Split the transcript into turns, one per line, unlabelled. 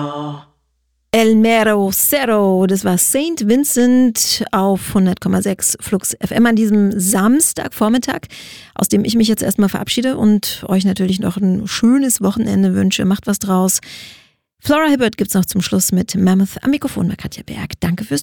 El Mero Cerro, das war St. Vincent auf 100,6 Flux FM an diesem Samstagvormittag, aus dem ich mich jetzt erstmal verabschiede und euch natürlich noch ein schönes Wochenende wünsche. Macht was draus. Flora Hibbert gibt's noch zum Schluss mit Mammoth am Mikrofon bei Katja Berg. Danke fürs